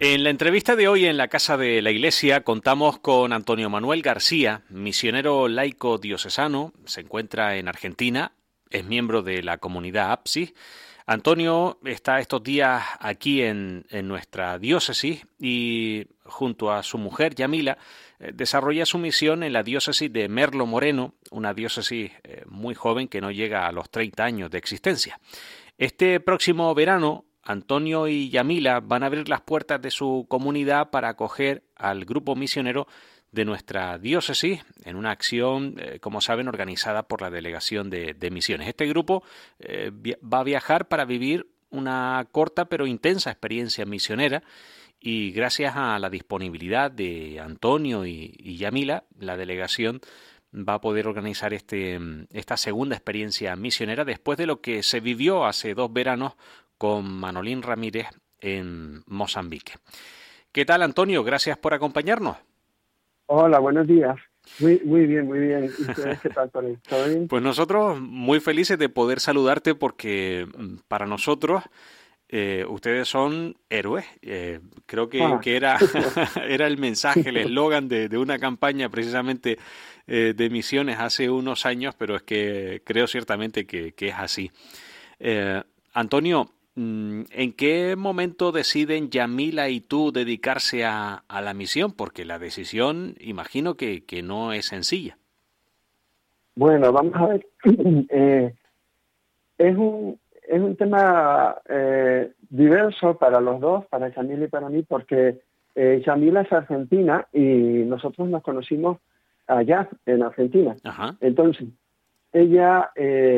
En la entrevista de hoy en la Casa de la Iglesia contamos con Antonio Manuel García, misionero laico diocesano, se encuentra en Argentina, es miembro de la comunidad APSIS. Antonio está estos días aquí en nuestra diócesis y junto a su mujer Yamila desarrolla su misión en la diócesis de Merlo Moreno, una diócesis muy joven que no llega a los 30 años de existencia. Este próximo verano Antonio y Yamila van a abrir las puertas de su comunidad para acoger al grupo misionero de nuestra diócesis en una acción, como saben, organizada por la Delegación de Misiones. Este grupo va a viajar para vivir una corta pero intensa experiencia misionera y gracias a la disponibilidad de Antonio y Yamila, la delegación va a poder organizar esta segunda experiencia misionera después de lo que se vivió hace 2 veranos con Manolín Ramírez en Mozambique. ¿Qué tal, Antonio? Gracias por acompañarnos. Hola, buenos días. Muy bien, muy bien. ¿Y ustedes qué tal, Tony? ¿Todo bien? Pues nosotros muy felices de poder saludarte porque para nosotros ustedes son héroes. Creo Ah, que era, era el mensaje, el eslogan de una campaña precisamente de misiones hace unos años, pero es que creo ciertamente que es así. Antonio, ¿en qué momento deciden Yamila y tú dedicarse a la misión? Porque la decisión, imagino que no es sencilla. bueno, vamos a ver. Eh, es un tema diverso para los dos, para Yamila y para mí, porque Yamila es argentina y nosotros nos conocimos allá, en Argentina. Ajá. Entonces, ella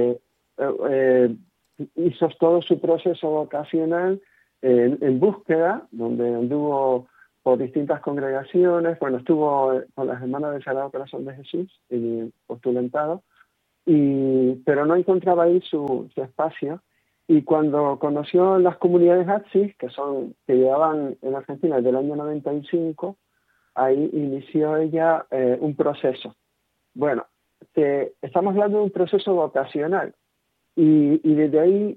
hizo todo su proceso vocacional en búsqueda, donde anduvo por distintas congregaciones, bueno, estuvo con las hermanas del Sagrado Corazón de Jesús, postulantado, pero no encontraba ahí su espacio, y cuando conoció las comunidades APSIS, que llevaban en Argentina desde el año 95, ahí inició ella un proceso. Bueno, estamos hablando de un proceso vocacional, y desde ahí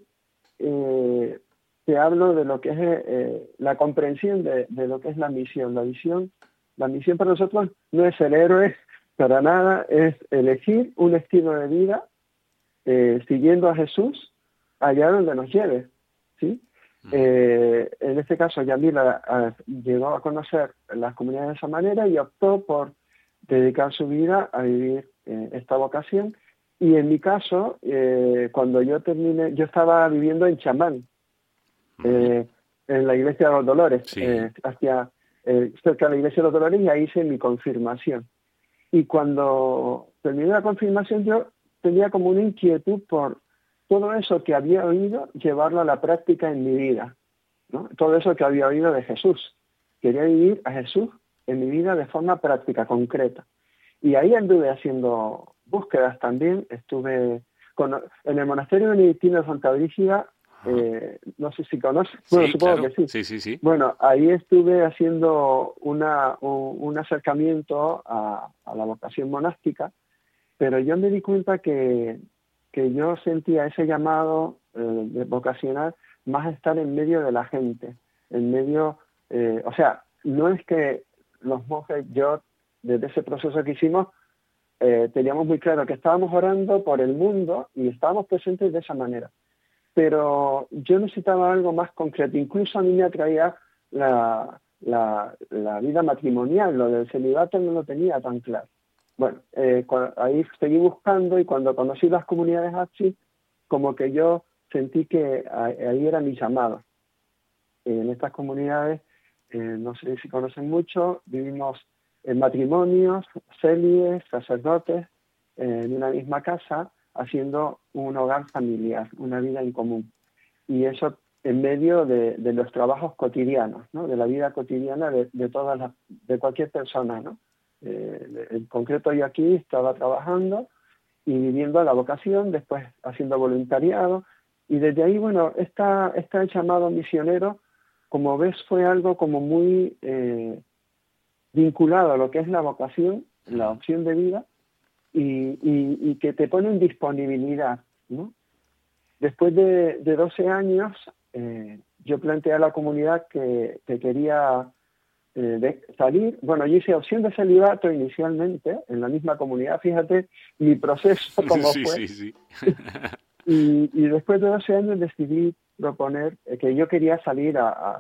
te hablo de lo que es la comprensión de lo que es la misión. La misión para nosotros no es ser héroes para nada, es elegir un estilo de vida siguiendo a Jesús allá donde nos lleve, ¿sí? En este caso, Yamila llegó a conocer las comunidades de esa manera y optó por dedicar su vida a vivir esta vocación. Y en mi caso, cuando yo terminé, yo estaba viviendo en Chamán, eh, en la iglesia de los Dolores, Sí. cerca de la iglesia de los Dolores, y ahí hice mi confirmación. Y cuando terminé la confirmación, yo tenía como una inquietud por todo eso que había oído, llevarlo a la práctica en mi vida, ¿no? Todo eso que había oído de Jesús. Quería vivir a Jesús en mi vida de forma práctica, concreta. Y ahí anduve haciendo búsquedas también. En el monasterio benedictino de Santa Brígida, no sé si conoces, bueno, Sí, supongo que claro. sí. Sí, sí, sí. Bueno, ahí estuve haciendo un acercamiento a la vocación monástica, pero yo me di cuenta que yo sentía ese llamado de vocacional más estar en medio de la gente, en medio, o sea, no es que los monjes, yo, desde ese proceso que hicimos, teníamos muy claro que estábamos orando por el mundo y estábamos presentes de esa manera. Pero yo necesitaba algo más concreto. Incluso a mí me atraía la vida matrimonial, lo del celibato no lo tenía tan claro. Bueno, ahí seguí buscando, y cuando conocí las comunidades APSIS, como que yo sentí que ahí era mi llamado. En estas comunidades, no sé si conocen mucho, vivimos en matrimonios, célibes, sacerdotes, en una misma casa, haciendo un hogar familiar, una vida en común. Y eso en medio de los trabajos cotidianos, ¿no? De la vida cotidiana de cualquier persona, ¿no? En concreto, yo aquí estaba trabajando y viviendo la vocación, después haciendo voluntariado, y desde ahí, bueno, este llamado misionero, como ves, fue algo como muy vinculado a lo que es la vocación, la opción de vida, y que te pone en disponibilidad, ¿no? Después de 12 años, yo planteé a la comunidad que quería salir. Bueno, yo hice opción de celibato inicialmente en la misma comunidad, fíjate mi proceso como Sí, fue. sí, sí. Y después de 12 años decidí proponer que yo quería salir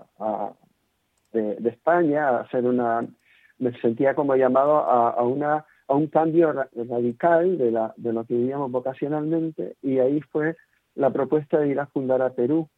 de España, a hacer me sentía como llamado a un cambio radical de lo que vivíamos vocacionalmente, y ahí fue la propuesta de ir a fundar a Perú.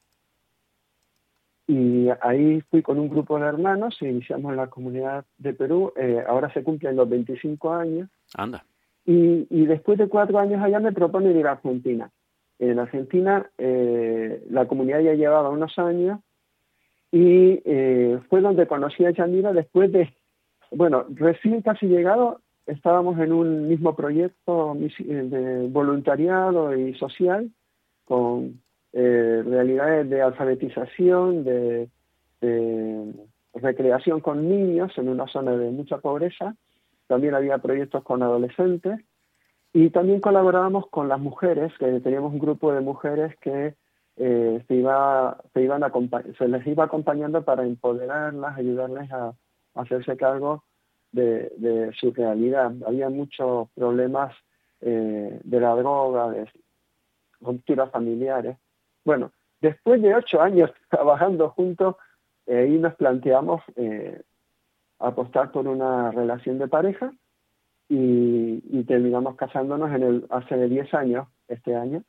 Y ahí fui con un grupo de hermanos e iniciamos la comunidad de Perú. Ahora se cumplen los 25 años. Anda. Y después de 4 años allá me proponen ir a Argentina. En Argentina la comunidad ya llevaba unos años y fue donde conocí a Yandira después bueno, recién casi llegado, estábamos en un mismo proyecto de voluntariado y social con realidades de alfabetización, de recreación con niños en una zona de mucha pobreza. También había proyectos con adolescentes y también colaborábamos con las mujeres, que teníamos un grupo de mujeres que se les iba acompañando para empoderarlas, ayudarles a hacerse cargo de su realidad. Había muchos problemas de la droga, de rupturas familiares. Bueno, después de 8 años trabajando juntos, ahí nos planteamos apostar por una relación de pareja y terminamos casándonos hace 10 años, este año.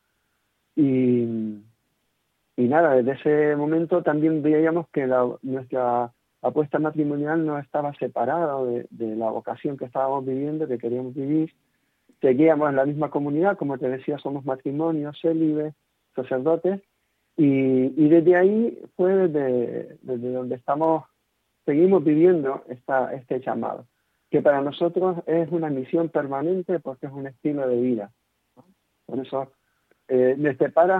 Y nada, desde ese momento también veíamos que nuestra apuesta matrimonial no estaba separada de la vocación que estábamos viviendo, que queríamos vivir. Seguíamos en la misma comunidad, como te decía, somos matrimonios, célibes, sacerdotes, y desde ahí fue desde donde seguimos viviendo este llamado, que para nosotros es una misión permanente porque es un estilo de vida. Por eso me separa